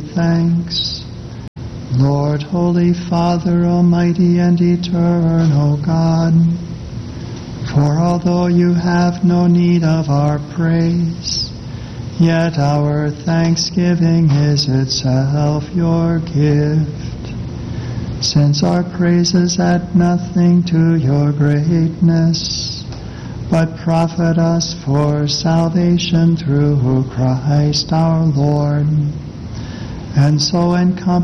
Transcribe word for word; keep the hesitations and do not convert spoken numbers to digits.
thanks. Lord, Holy Father, Almighty and eternal God, for although you have no need of our praise, yet our thanksgiving is itself your gift, since our praises add nothing to your greatness, but profit us for salvation through Christ our Lord, and so encompass